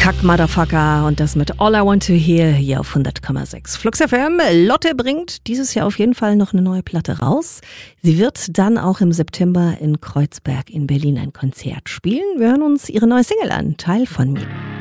Kack Motherfucker und das mit All I Want to Hear hier auf 100,6 Flux FM. Lotte bringt dieses Jahr auf jeden Fall noch eine neue Platte raus. Sie wird dann auch im September in Kreuzberg in Berlin ein Konzert spielen. Wir hören uns ihre neue Single an, Teil von mir.